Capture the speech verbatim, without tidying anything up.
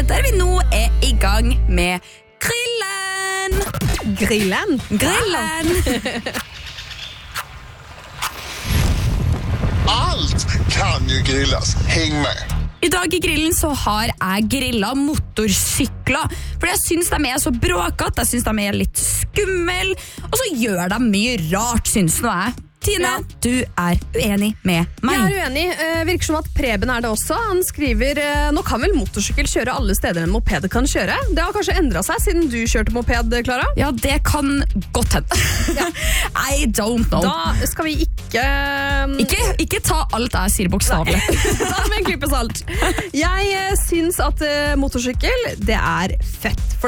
der vi nå er i gang med Grillen. Grillen? Grillen. Allt kan ju grillas. Häng med. I dag i Grillen så har jeg grillet motorsykler, for jeg synes de er så bråkete, jeg synes de er litt skummel, og så gjør de mye rart, synes nå jeg. Tine, ja. Du er uenig med meg. Jeg er uenig. Eh, virker som at Preben er det også. Han skriver, eh, nå kan vel motorsykkel kjøre alle steder en moped kan kjøre? Det har kanskje endret seg siden du kjørte moped, Clara? Ja, det kan godt hende. Ja. I don't know. Da skal vi ikke... Ikke, ikke ta alt jeg sier bokstavlig. Ta det med en klype salt. Jeg eh, synes at eh, motorsykkel, det er fett. For